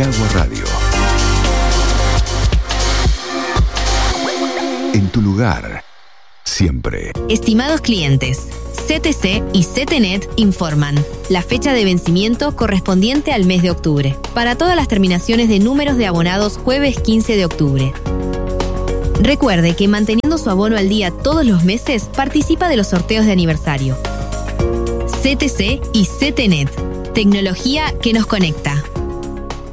Agua Radio. En tu lugar, siempre. Estimados clientes, CTC y CTNet informan la fecha de vencimiento correspondiente al mes de octubre. Para todas las terminaciones de números de abonados, jueves 15 de octubre. Recuerde que manteniendo su abono al día todos los meses, participa de los sorteos de aniversario. CTC y CTNet. Tecnología que nos conecta.